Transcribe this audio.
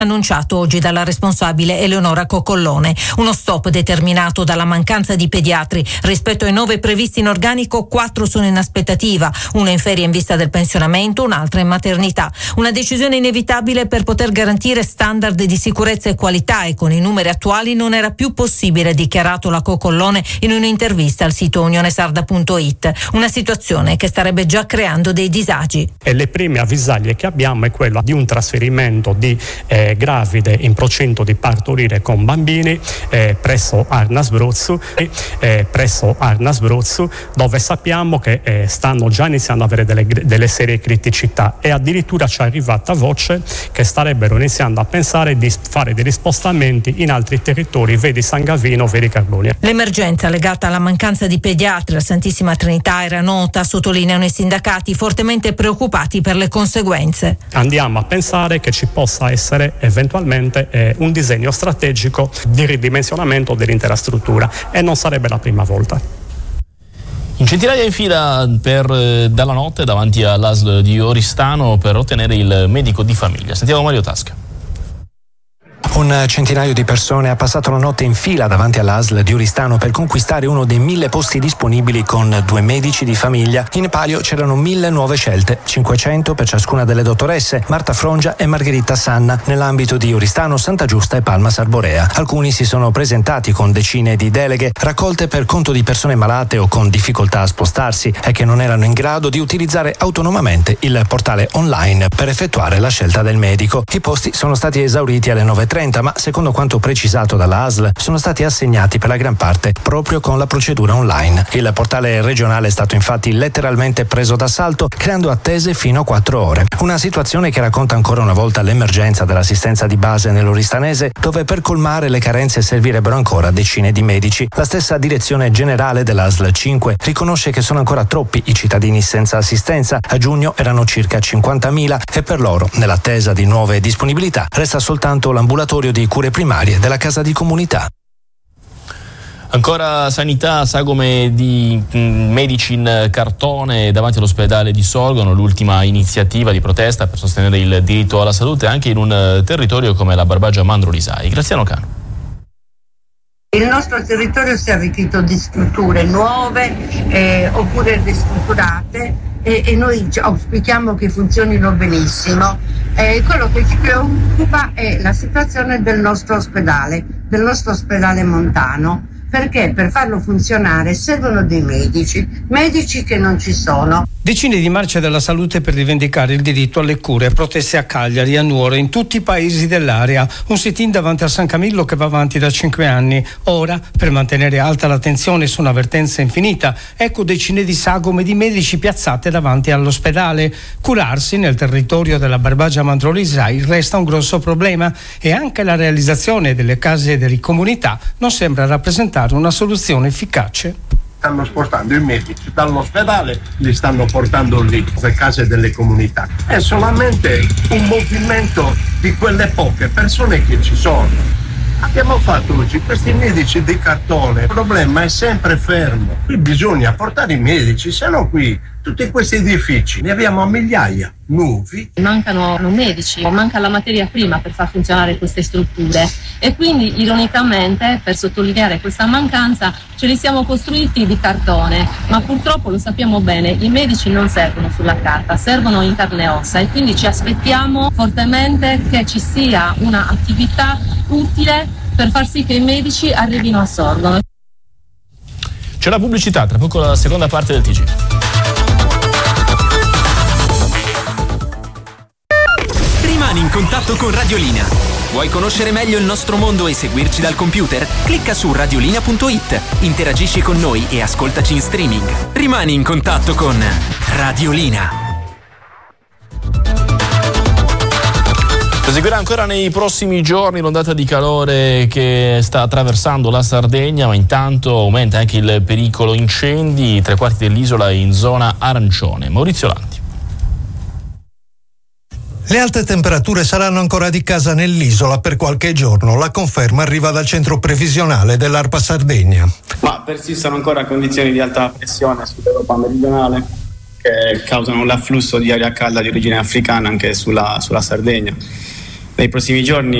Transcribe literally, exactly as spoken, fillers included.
annunciato oggi dalla responsabile Eleonora Cocollone. Uno stop determinato dalla mancanza di pediatri. Rispetto ai nove previsti in organico, quattro sono in aspettativa, uno in ferie in vista del pensionamento, un'altra in maternità. Una decisione inevitabile per poter garantire standard di sicurezza e qualità, e con i numeri attuali non era più possibile, ha dichiarato la Cocollone in un'intervista al sito unionesarda punto it. Una situazione che starebbe già creando dei disagi. E le prime avvisaglie che abbiamo è quella di un trasferimento di eh, gravide in procinto di partorire con bambini eh, presso Arna Sbruzzo e eh, presso Arna Sbruzzo, dove sappiamo che eh, stanno già iniziando ad avere delle, delle serie criticità, e addirittura ci è arrivata voce che starebbero iniziando a pensare di fare degli spostamenti in altri territori, vedi San Gavino, vedi Carbonia. L'emergenza legata alla mancanza di pediatri alla Santissima Trinità era nota, sottolineano i sindacati, fortemente preoccupati per le conseguenze. Andiamo a pensare che ci possa essere eventualmente eh, un disegno strategico di ridimensionamento dell'intera struttura, e non sarebbe la prima volta. In centinaia in fila per, eh, dalla notte davanti all'A S L di Oristano per ottenere il medico di famiglia. Sentiamo Mario Tasca. Un centinaio di persone ha passato la notte in fila davanti all'A S L di Oristano per conquistare uno dei mille posti disponibili con due medici di famiglia. In palio c'erano mille nuove scelte, cinquecento per ciascuna delle dottoresse Marta Frongia e Margherita Sanna, nell'ambito di Oristano, Santa Giusta e Palma Sarborea. Alcuni si sono presentati con decine di deleghe raccolte per conto di persone malate o con difficoltà a spostarsi e che non erano in grado di utilizzare autonomamente il portale online per effettuare la scelta del medico. I posti sono stati esauriti alle nove e trenta, ma secondo quanto precisato dalla A S L sono stati assegnati per la gran parte proprio con la procedura online. Il portale regionale è stato infatti letteralmente preso d'assalto, creando attese fino a quattro ore. Una situazione che racconta ancora una volta l'emergenza dell'assistenza di base nell'Oristanese, dove per colmare le carenze servirebbero ancora decine di medici. La stessa direzione generale dell'A S L cinque riconosce che sono ancora troppi i cittadini senza assistenza. A giugno erano circa cinquantamila e per loro, nell'attesa di nuove disponibilità, resta soltanto l'ambulatorio di cure primarie della casa di comunità. Ancora sanità, sagome di mh, medici in cartone davanti all'ospedale di Sorgono, l'ultima iniziativa di protesta per sostenere il diritto alla salute anche in un uh, territorio come la Barbagia Mandrolisai. Graziano Cano. Il nostro territorio si è arricchito di strutture nuove eh, oppure ristrutturate e, e noi auspichiamo che funzionino benissimo. Eh, quello che ci preoccupa è la situazione del nostro ospedale, del nostro ospedale montano, perché per farlo funzionare servono dei medici, medici che non ci sono. Decine di marce della salute per rivendicare il diritto alle cure, proteste a Cagliari, a Nuoro, in tutti i paesi dell'area. Un sit-in davanti a San Camillo che va avanti da cinque anni. Ora, per mantenere alta l'attenzione su un'avvertenza infinita, ecco decine di sagome di medici piazzate davanti all'ospedale. Curarsi nel territorio della Barbagia Mandrolisai resta un grosso problema, e anche la realizzazione delle case di comunità non sembra rappresentare una soluzione efficace. Stanno spostando i medici dall'ospedale, li stanno portando lì, le case delle comunità. È solamente un movimento di quelle poche persone che ci sono. Abbiamo fatto oggi questi medici di cartone, il problema è sempre fermo. Qui bisogna portare i medici, se no qui tutti questi edifici ne abbiamo a migliaia, nuovi. Mancano medici, manca la materia prima per far funzionare queste strutture, e quindi ironicamente, per sottolineare questa mancanza, ce li siamo costruiti di cartone, ma purtroppo lo sappiamo bene, i medici non servono sulla carta, servono in carne e ossa, e quindi ci aspettiamo fortemente che ci sia un'attività utile per far sì che i medici arrivino a Sorgono. C'è la pubblicità, tra poco la seconda parte del T G. Rimani in contatto con Radiolinea. Vuoi conoscere meglio il nostro mondo e seguirci dal computer? Clicca su radiolinea punto it, interagisci con noi e ascoltaci in streaming. Rimani in contatto con Radiolinea. Proseguirà ancora nei prossimi giorni l'ondata di calore che sta attraversando la Sardegna, ma intanto aumenta anche il pericolo incendi. Tre quarti dell'isola è in zona arancione. Maurizio Lanti. Le alte temperature saranno ancora di casa nell'isola per qualche giorno. La conferma arriva dal centro previsionale dell'ARPA Sardegna. Ma persistono ancora condizioni di alta pressione sull'Europa meridionale che causano l'afflusso di aria calda di origine africana anche sulla, sulla Sardegna. nei prossimi giorni